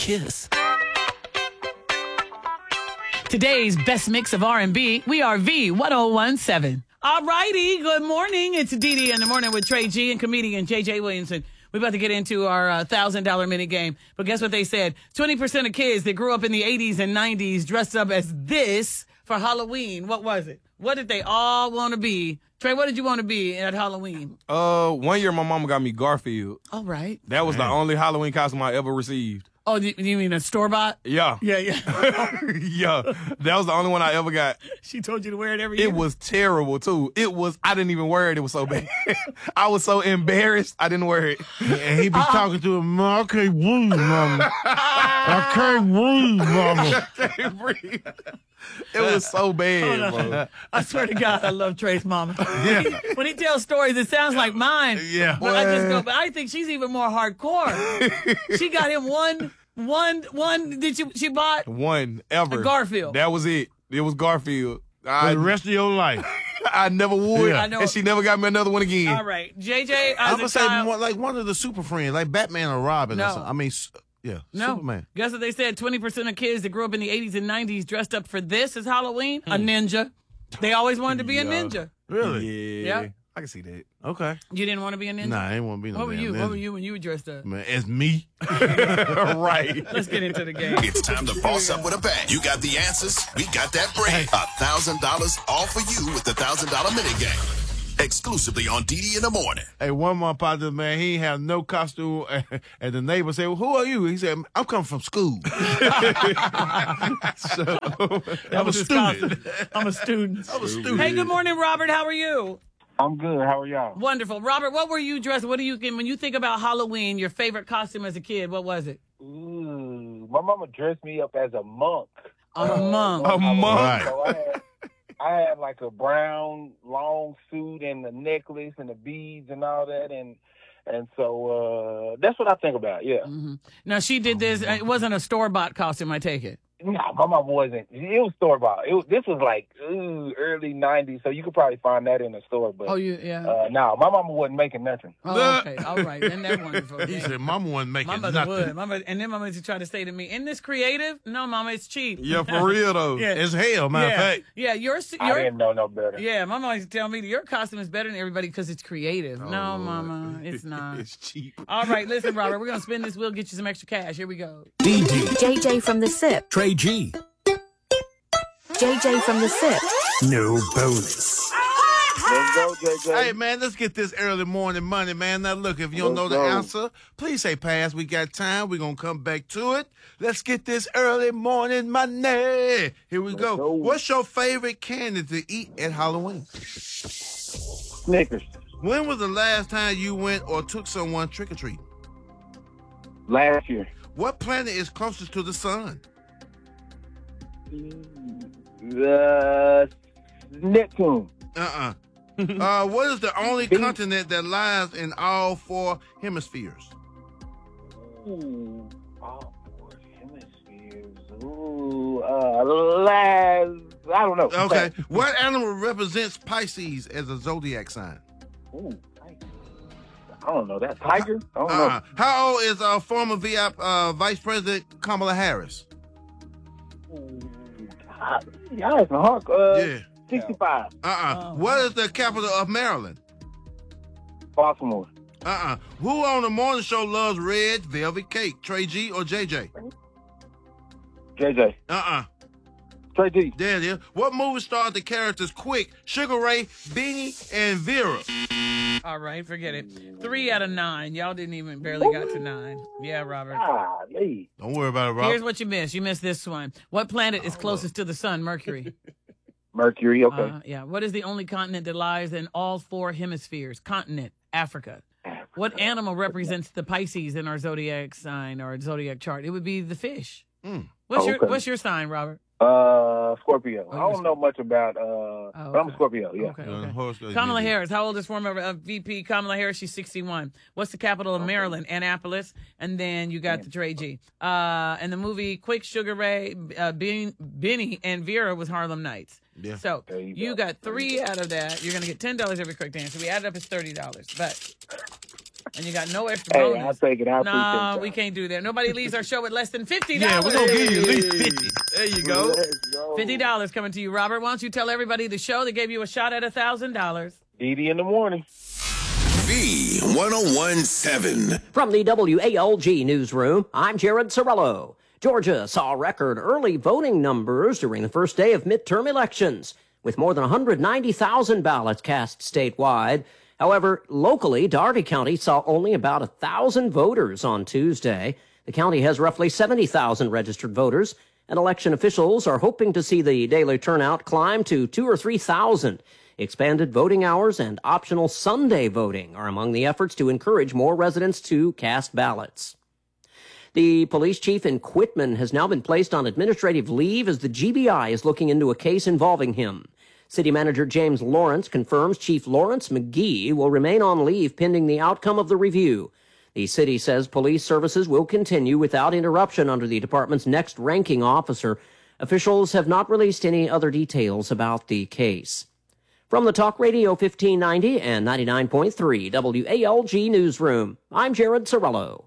Kiss. Today's best mix of R&B, we are V1017. All righty, good morning. It's DD in the morning with Trey G and comedian JJ Williamson. We're about to get into our $1,000 minute game. But guess what they said? 20% of kids that grew up in the 80s and 90s dressed up as this for Halloween. What was it? What did they all want to be? Trey, what did you want to be at Halloween? 1 year my mama got me Garfield. All right. That was the only Halloween costume I ever received. Oh, you mean a store-bought? Yeah. Yeah. Yeah. That was the only one I ever got. She told you to wear it every year? It was terrible, too. I didn't even wear it. It was so bad. I was so embarrassed, I didn't wear it. And he be talking to him, I can't breathe, mama. I can't breathe, mama. I can't breathe. It was so bad, bro. I swear to God, I love Trey's mama. Yeah. When he tells stories, it sounds like mine. Yeah. But I think she's even more hardcore. She got him one. She bought One ever. a Garfield. That was it. It was Garfield. For the rest of your life. I never would. Yeah. I know. And she never got me another one again. All right. JJ, I'm as gonna a say child, more, like one of the super friends, like Batman or Robin No. or something. I mean, yeah, no. Superman. Guess what they said? 20% of kids that grew up in the 80s and 90s dressed up for this as Halloween? A ninja. They always wanted to be a ninja. Really? Yeah. Yeah. I can see that. Okay. You didn't want to be a ninja? Nah, I ain't want to be no What were damn you? ninja. What were you when you were dressed up? Man, it's me. Right. Let's get into the game. It's time to boss up with a bang. You got the answers. We got that bread. $1,000 all for you with the $1,000 minute game. Exclusively on DD in the morning. Hey, one of my partners, man, he ain't have no costume. And the neighbor said, well, who are you? He said, I'm coming from school. I'm a student. I'm a student. Hey, good morning, Robert. How are you? I'm good. How are y'all? Wonderful. Robert, what were you dressed? What do you when you think about Halloween, your favorite costume as a kid, what was it? Ooh, my mama dressed me up as a monk. A monk. A monk. Right. So I had like a brown long suit and a necklace and the beads and all that, and so that's what I think about. Yeah. Mm-hmm. Now she did this. It wasn't a store-bought costume, I take it. No, my mama wasn't. It was store bought. This was like early '90s, so you could probably find that in the store. But yeah. no, my mama wasn't making nothing. Oh, okay. All right. Then that's wonderful. He said, Mama wasn't making My mother nothing. would. And then Mama used to try to say to me, "Isn't this creative?" No, Mama, it's cheap. Yeah, for real, though. Yeah. It's hell, matter of fact. Yeah, your I didn't know no better. yeah, my mom used to tell me your costume is better than everybody because it's creative. No, Mama, it's not. It's cheap. All right, listen, Robert, we're going to spin this wheel, get you some extra cash. Here we go. DD. JJ from the SIP. Trey G. JJ from the SIP. No bonus. Let's go, JJ. Hey, man, let's get this early morning money, man. Now, look, if you don't know Let's the go. answer, please say pass. We got time. We're going to come back to it. Let's get this early morning money. Here we go. go. What's your favorite candy to eat at Halloween? Snickers. When was the last time you went or took someone trick-or-treat? Last year. What planet is closest to the sun? Neptune. What is the only continent that lies in all four hemispheres? Ooh, all four hemispheres. Ooh, last. I don't know. Okay. What animal represents Pisces as a zodiac sign? Ooh, I don't know. That tiger? I don't know. How old is former Vice President Kamala Harris? Y'all is hard. Yeah. 65. What is the capital of Maryland? Baltimore. Who on the morning show loves red velvet cake? Trey G or JJ? JJ. Trey D. There it is. What movie starred the characters Quick, Sugar Ray, Beanie, and Vera? All right, forget it. 3 out of 9. Y'all didn't even barely got to 9. Yeah, Robert. Golly. Don't worry about it, Rob. Here's what you missed. You missed this one. What planet is closest to the sun? Mercury. Mercury, okay. Yeah. What is the only continent that lies in all four hemispheres? Continent, Africa. What animal represents the Pisces in our zodiac sign or zodiac chart? It would be the fish. What's your sign, Robert? Scorpio. I don't know much about, but I'm a Scorpio, yeah. Okay. Kamala Harris. How old is former VP Kamala Harris? She's 61. What's the capital of Maryland? Annapolis. And then you got the Trey G. And the movie Quick, Sugar Ray, Benny, and Vera was Harlem Nights. Yeah. So you got 3 out of that. You're going to get $10 every correct answer. We added up as $30. But And you got no extra Hey, bonus. I'll take it. I Nah, appreciate we y'all. can't do that. Nobody leaves our show with less than $50. Yeah, we're going to give you at least 50. There you go. Let's go. $50 coming to you, Robert. Why don't you tell everybody the show that gave you a shot at $1,000? Didi in the morning. V1017. From the WALG newsroom, I'm Jared Sorello. Georgia saw record early voting numbers during the first day of midterm elections, with more than 190,000 ballots cast statewide. However, locally, Darby County saw only about 1,000 voters on Tuesday. The county has roughly 70,000 registered voters, and election officials are hoping to see the daily turnout climb to 2,000 or 3,000. Expanded voting hours and optional Sunday voting are among the efforts to encourage more residents to cast ballots. The police chief in Quitman has now been placed on administrative leave as the GBI is looking into a case involving him. City Manager James Lawrence confirms Chief Lawrence McGee will remain on leave pending the outcome of the review. The city says police services will continue without interruption under the department's next ranking officer. Officials have not released any other details about the case. From the Talk Radio 1590 and 99.3 WALG Newsroom, I'm Jared Sorello.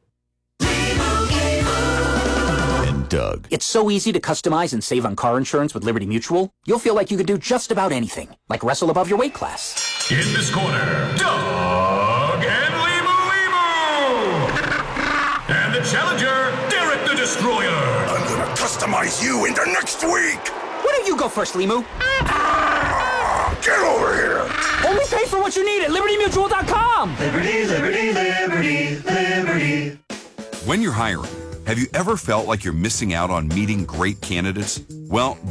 And Doug. It's so easy to customize and save on car insurance with Liberty Mutual. You'll feel like you could do just about anything, like wrestle above your weight class. In this corner, Doug and Limu. And the challenger, Derek the Destroyer. I'm gonna customize you into next week. Why don't you go first, Limu? Get over here. Only pay for what you need at LibertyMutual.com. Liberty, liberty, liberty, liberty. When you're hiring, have you ever felt like you're missing out on meeting great candidates? Well,